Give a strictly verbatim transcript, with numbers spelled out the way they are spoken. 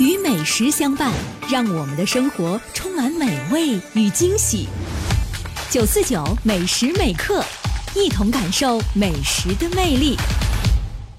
与美食相伴，让我们的生活充满美味与惊喜。九四九美食美课，一同感受美食的魅力。